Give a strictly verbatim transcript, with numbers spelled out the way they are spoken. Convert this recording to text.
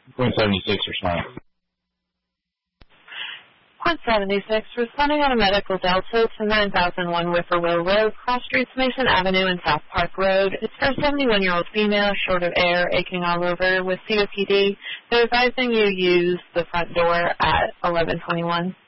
Point seventy-six responding. Point seventy-six, responding on a medical delta to nine thousand one Whippoorwill Road, cross streets Mason Avenue and South Park Road. It's for a seventy-one-year-old female, short of air, aching all over with C O P D. They're advising you use the front door at eleven twenty-one.